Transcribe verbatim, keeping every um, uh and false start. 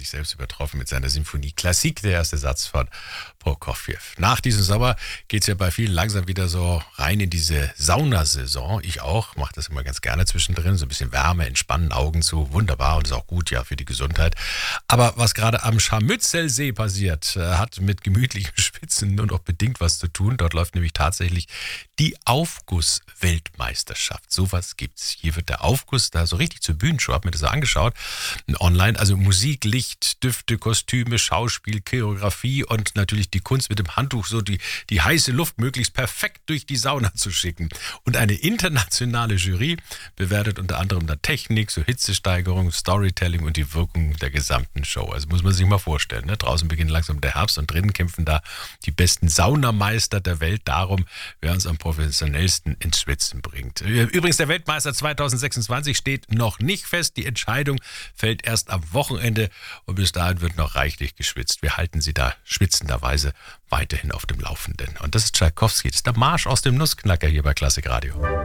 sich selbst übertroffen mit seiner Symphonie Klassik, der erste Satz von Prokofjew. Nach diesem Sommer geht es ja bei vielen langsam wieder so rein in diese Saunasaison. Ich auch, mache das immer ganz gerne zwischendrin, so ein bisschen Wärme, entspannen, Augen zu, wunderbar und ist auch gut ja für die Gesundheit. Aber was gerade am Scharmützelsee passiert, hat mit gemütlichem Schwitzen nur noch bedingt was zu tun. Dort läuft nämlich tatsächlich die Aufguss-Weltmeisterschaft. Sowas gibt's. Hier wird der Aufguss da so richtig zur Bühnenshow, hab mir das so angeschaut, online, also Musik, Licht, Düfte, Kostüme, Schauspiel, Choreografie und natürlich die Kunst mit dem Handtuch, so die, die heiße Luft möglichst perfekt durch die Sauna zu schicken. Und eine internationale Jury bewertet unter anderem dann Technik, so Hitzesteigerung, Storytelling und die Wirkung der gesamten Show. Also muss man sich mal vorstellen, ne? Draußen beginnt langsam der Herbst und drinnen kämpfen da die besten Saunameister der Welt darum, wer uns am professionellsten ins Schwitzen bringt. Übrigens, der Weltmeister zweitausendsechsundzwanzig steht noch nicht fest. Die Entscheidung fällt erst am Wochenende und bis dahin wird noch reichlich geschwitzt. Wir halten Sie da schwitzenderweise weiterhin auf dem Laufenden. Und das ist Tschaikowski, das ist der Marsch aus dem Nussknacker hier bei Klassik Radio.